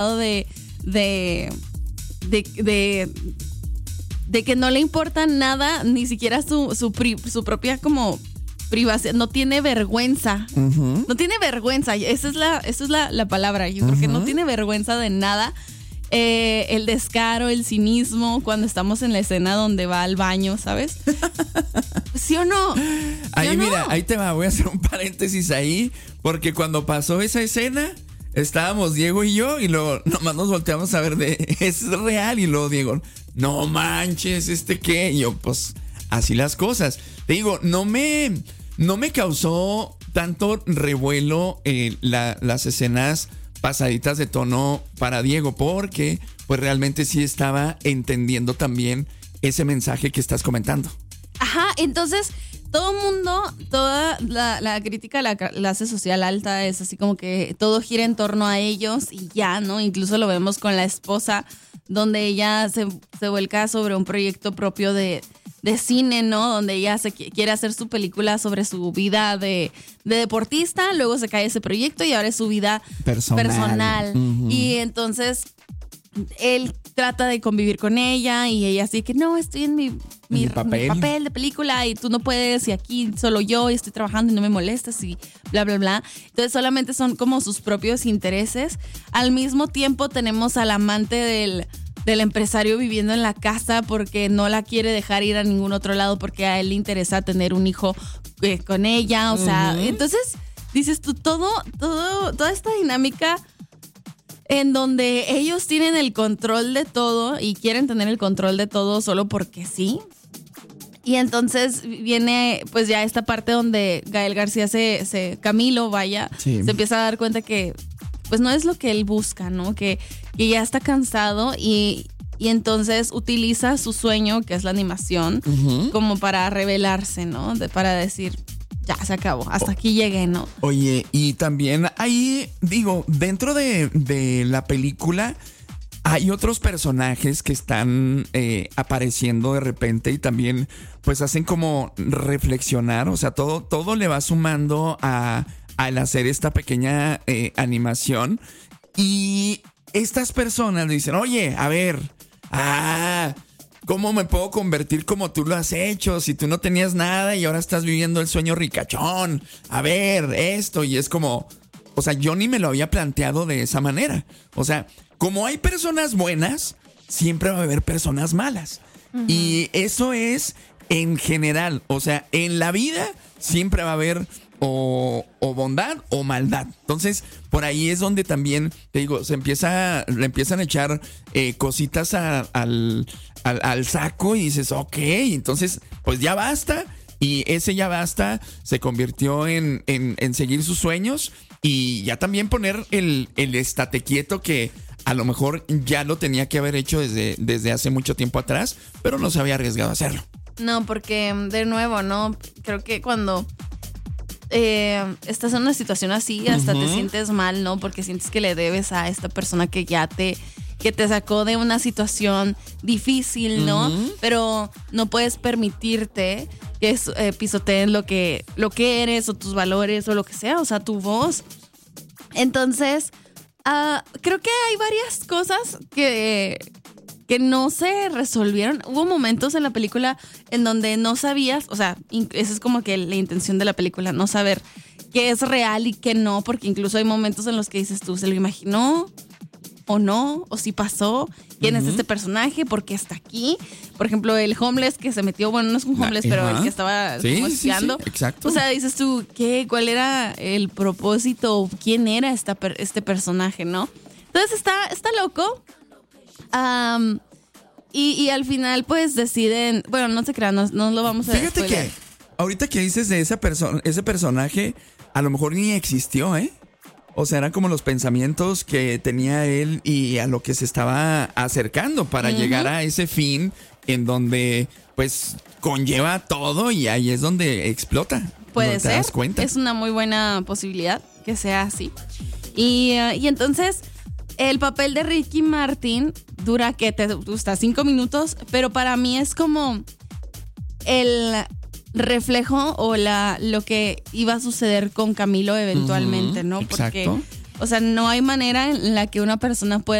de que no le importa nada, ni siquiera su propia como privacidad, no tiene vergüenza. Uh-huh. No tiene vergüenza, esa es la palabra. Yo creo que no tiene vergüenza de nada. El descaro, el cinismo, cuando estamos en la escena donde va al baño, ¿sabes? ¿Sí o no? Ahí mira, ahí te va, voy a hacer un paréntesis ahí, porque cuando pasó esa escena, estábamos Diego y yo, y luego nomás nos volteamos a ver ¿es real? Y luego Diego, no manches, ¿qué? Y yo, pues, así las cosas. Te digo, no me causó tanto revuelo las escenas pasaditas de tono para Diego, porque pues realmente sí estaba entendiendo también ese mensaje que estás comentando. Ajá, entonces todo el mundo, toda la crítica a la clase social alta es así como que todo gira en torno a ellos y ya, ¿no? Incluso lo vemos con la esposa, donde ella se vuelca sobre un proyecto propio de cine, ¿no? Donde ella quiere hacer su película sobre su vida de deportista, luego se cae ese proyecto y ahora es su vida personal. Uh-huh. Y entonces él trata de convivir con ella y ella así que no, estoy en mi papel de película y tú no puedes y aquí solo yo y estoy trabajando y no me molestas y bla, bla, bla. Entonces solamente son como sus propios intereses. Al mismo tiempo tenemos al amante del empresario viviendo en la casa porque no la quiere dejar ir a ningún otro lado porque a él le interesa tener un hijo con ella. O sea, entonces dices tú, toda esta dinámica en donde ellos tienen el control de todo y quieren tener el control de todo solo porque sí. Y entonces viene pues ya esta parte donde Gael García Camilo, se empieza a dar cuenta que pues no es lo que él busca, ¿no? Que ya está cansado y entonces utiliza su sueño, que es la animación, como para rebelarse, ¿no? Para decir, ya se acabó, hasta aquí llegué, ¿no? Oye, y también ahí, digo, dentro de la película hay otros personajes que están apareciendo de repente y también pues hacen como reflexionar, o sea, todo le va sumando al hacer esta pequeña animación y estas personas le dicen, oye, a ver, ¿cómo me puedo convertir como tú lo has hecho? Si tú no tenías nada y ahora estás viviendo el sueño ricachón. A ver, esto. Y es como, o sea, yo ni me lo había planteado de esa manera. O sea, como hay personas buenas, siempre va a haber personas malas. Uh-huh. Y eso es en general. O sea, en la vida siempre va a haber o bondad o maldad. Entonces, por ahí es donde también, te digo, le empiezan a echar cositas al saco y dices, ok, entonces, pues ya basta. Y ese ya basta se convirtió en seguir sus sueños y ya también poner el estate quieto que a lo mejor ya lo tenía que haber hecho desde hace mucho tiempo atrás, pero no se había arriesgado a hacerlo. No, porque de nuevo, ¿no? Creo que cuando estás en una situación así, hasta te sientes mal, ¿no? Porque sientes que le debes a esta persona que te sacó de una situación difícil, ¿no? Pero no puedes permitirte que pisoteen lo que eres o tus valores o lo que sea, o sea, tu voz. Entonces, creo que hay varias cosas que no se resolvieron. Hubo momentos en la película en donde no sabías, o sea, esa es como que la intención de la película, no saber qué es real y qué no, porque incluso hay momentos en los que dices tú, ¿se lo imaginó o no? ¿O si pasó? ¿Quién es este personaje? ¿Por qué está aquí? Por ejemplo, el homeless que se metió, bueno, no es un homeless, pero el que estaba espiando. Sí, exacto. O sea, dices tú, ¿cuál era el propósito? ¿Quién era este personaje, no? Entonces está loco. Y al final pues deciden, bueno, no se crean, no lo vamos a Fíjate spoiler. Que ahorita que dices de ese personaje, a lo mejor ni existió, ¿eh? O sea, eran como los pensamientos que tenía él y a lo que se estaba acercando para llegar a ese fin en donde pues conlleva todo y ahí es donde explota. Puede ¿no ser, te das cuenta? Es una muy buena posibilidad que sea así. Y entonces el papel de Ricky Martin dura, ¿qué te gusta? 5 minutos, pero para mí es como el reflejo o lo que iba a suceder con Camilo eventualmente, ¿no? Exacto. O sea, no hay manera en la que una persona pueda